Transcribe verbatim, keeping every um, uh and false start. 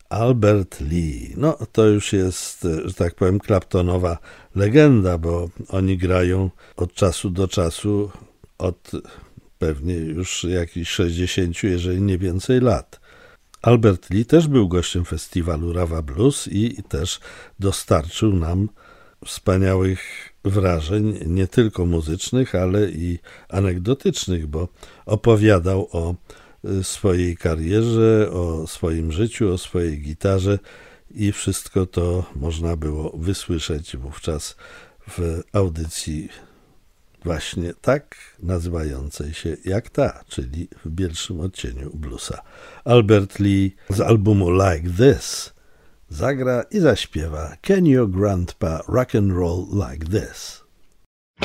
Albert Lee. No to już jest, że tak powiem, Claptonowa legenda, bo oni grają od czasu do czasu, od pewnie już jakichś sześćdziesięciu, jeżeli nie więcej lat. Albert Lee też był gościem festiwalu Rawa Blues i też dostarczył nam wspaniałych wrażeń, nie tylko muzycznych, ale i anegdotycznych, bo opowiadał o swojej karierze, o swoim życiu, o swojej gitarze i wszystko to można było wysłyszeć wówczas w audycji właśnie tak nazywającej się jak ta, czyli w pierwszym odcieniu bluesa. Albert Lee z albumu Like This zagra i zaśpiewa Can Your Grandpa Rock and Roll Like This?